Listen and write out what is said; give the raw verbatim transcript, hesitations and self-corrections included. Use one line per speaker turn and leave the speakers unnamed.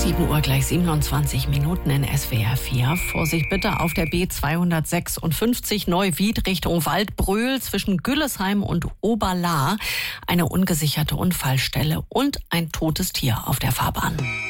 sieben Uhr gleich siebenundzwanzig Minuten in S W R vier. Vorsicht bitte auf der B zweihundertsechsundfünfzig Neuwied Richtung Waldbröl zwischen Güllesheim und Oberlahr. Eine ungesicherte Unfallstelle und ein totes Tier auf der Fahrbahn.